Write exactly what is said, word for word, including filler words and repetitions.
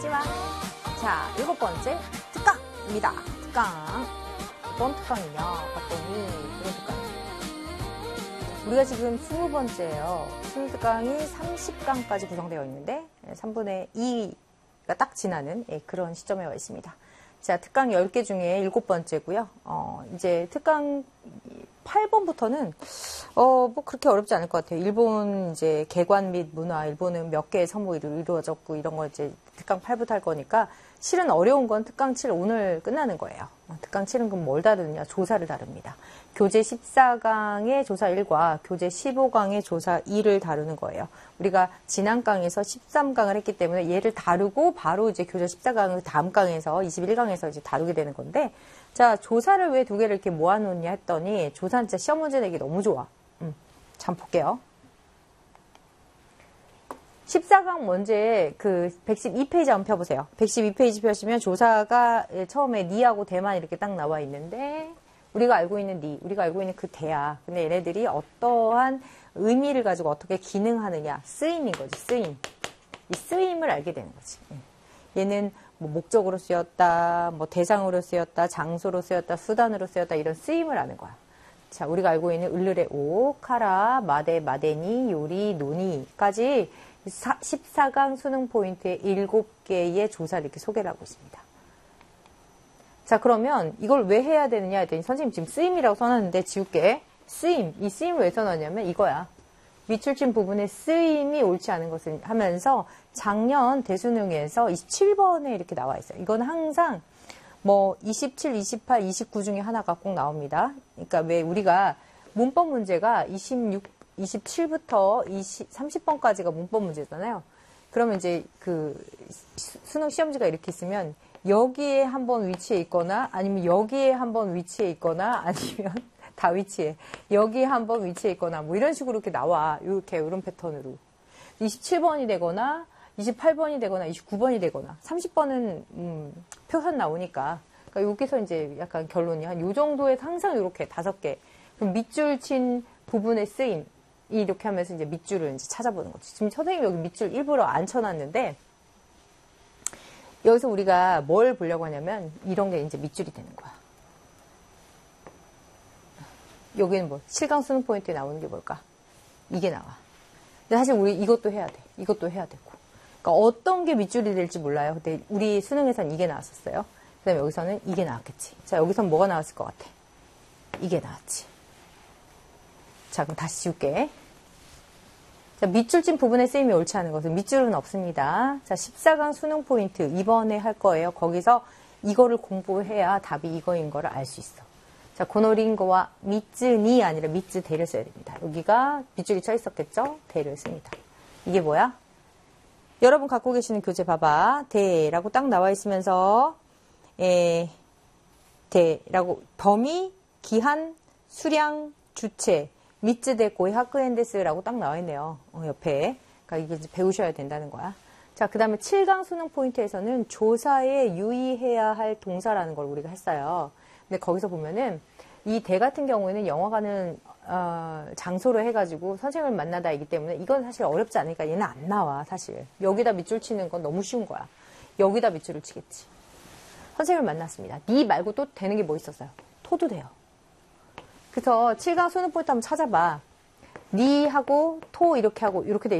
찌마. 자, 일곱 번째 특강입니다. 특강. 어떤 특강이냐 봤더니 이런 특강이에요. 우리가 지금 스무 번째예요. 스무 특강이 삼십 강까지 구성되어 있는데 삼분의 이가 딱 지나는 그런 시점에 와 있습니다. 자, 특강 열 개 중에 일곱 번째고요. 어, 이제 특강 팔 번부터는 어, 뭐 그렇게 어렵지 않을 것 같아요. 일본 이제 개관 및 문화, 일본은 몇 개의 성목이 이루어졌고 이런 거 이제 특강 팔 부터 할 거니까 실은 어려운 건 특강 칠 오늘 끝나는 거예요. 특강 칠은 그럼 뭘 다루느냐? 조사를 다룹니다. 교재 십사 강의 조사 일과 교재 십오 강의 조사 이를 다루는 거예요. 우리가 지난 강에서 십삼 강을 했기 때문에 얘를 다루고 바로 이제 교재 십사 강을 다음 강에서 이십일 강에서 이제 다루게 되는 건데, 자, 조사를 왜 두 개를 이렇게 모아놓냐 했더니 조사는 진짜 시험 문제 내기 너무 좋아. 음, 참 볼게요. 십사 강 문제 그 백십이 페이지 한번 펴보세요. 백십이 페이지 펴시면 조사가 처음에 니하고 대만 이렇게 딱 나와 있는데, 우리가 알고 있는 니, 우리가 알고 있는 그 대야. 근데 얘네들이 어떠한 의미를 가지고 어떻게 기능하느냐. 쓰임인 거지, 쓰임. 이 쓰임을 알게 되는 거지. 얘는 뭐 목적으로 쓰였다, 뭐 대상으로 쓰였다, 장소로 쓰였다, 수단으로 쓰였다, 이런 쓰임을 아는 거야. 자, 우리가 알고 있는 을르레 오, 카라, 마데, 마데니, 요리, 노니까지 십사 강 수능 포인트의 일곱 개의 조사를 이렇게 소개를 하고 있습니다. 자, 그러면 이걸 왜 해야 되느냐 했더니 선생님 지금 쓰임이라고 써놨는데 지울게. 쓰임. 이 쓰임을 왜 써놨냐면 이거야. 밑줄친 부분에 쓰임이 옳지 않은 것을 하면서 작년 대수능에서 이십칠 번에 이렇게 나와 있어요. 이건 항상 뭐 이십칠, 이십팔, 이십구 중에 하나가 꼭 나옵니다. 그러니까 왜 우리가 문법 문제가 이십육, 이십칠부터 이십, 삼십 번까지가 문법 문제잖아요. 그러면 이제 그 수능 시험지가 이렇게 있으면 여기에 한번 위치해 있거나 아니면 여기에 한번 위치해 있거나 아니면 다 위치해. 여기에 한번 위치해 있거나 뭐 이런 식으로 이렇게 나와. 이렇게 이런 패턴으로. 이십칠 번이 되거나 이십팔 번이 되거나 이십구 번이 되거나 삼십 번은 음, 표현 나오니까. 그러니까 여기서 이제 약간 결론이 한 요 정도에 항상 이렇게 다섯 개. 그럼 밑줄 친 부분의 쓰임. 이렇게 하면서 이제 밑줄을 이제 찾아보는 거지. 지금 선생님이 여기 밑줄 일부러 안 쳐놨는데 여기서 우리가 뭘 보려고 하냐면 이런 게 이제 밑줄이 되는 거야. 여기는 뭐 칠 강 수능 포인트에 나오는 게 뭘까? 이게 나와. 근데 사실 우리 이것도 해야 돼. 이것도 해야 되고. 그러니까 어떤 게 밑줄이 될지 몰라요. 근데 우리 수능에서는 이게 나왔었어요. 그 다음에 여기서는 이게 나왔겠지. 자, 여기선 뭐가 나왔을 것 같아? 이게 나왔지. 자, 그럼 다시 지울게. 자, 밑줄 친 부분에 쓰임이 옳지 않은 것은 밑줄은 없습니다. 자, 십사 강 수능 포인트 이번에 할 거예요. 거기서 이거를 공부해야 답이 이거인 거를 알 수 있어. 자, 고노린거와 미츠니 아니라 미츠 대를 써야 됩니다. 여기가 밑줄이 쳐 있었겠죠? 대를 씁니다. 이게 뭐야? 여러분 갖고 계시는 교재 봐봐. 대라고 딱 나와 있으면서 에, 대라고 범위, 기한, 수량, 주체 미츠데 고이 하크엔데스라고 딱 나와 있네요. 어, 옆에. 그러니까 이게 이제 배우셔야 된다는 거야. 자, 그 다음에 칠 강 수능 포인트에서는 조사에 유의해야 할 동사라는 걸 우리가 했어요. 근데 거기서 보면은 이 대 같은 경우에는 영화 가는 어, 장소로 해가지고 선생님을 만나다이기 때문에 이건 사실 어렵지 않으니까 얘는 안 나와. 사실 여기다 밑줄 치는 건 너무 쉬운 거야. 여기다 밑줄을 치겠지. 선생님을 만났습니다. 니 말고 또 되는 게 뭐 있었어요? 토도 돼요. 그래서 칠 강 수능 포인트 한번 찾아봐. 니하고 토 이렇게 하고 이렇게 돼